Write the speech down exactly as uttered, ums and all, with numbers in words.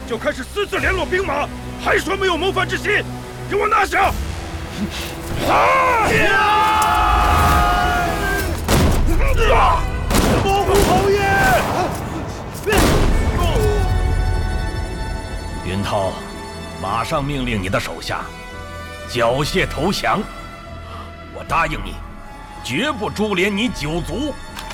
就开始私自联络兵马，还说没有谋反之心，给我拿下！啊！模糊侯爷！ 云涛，马上命令你的手下缴械投降。我答应你，绝不株连你九族。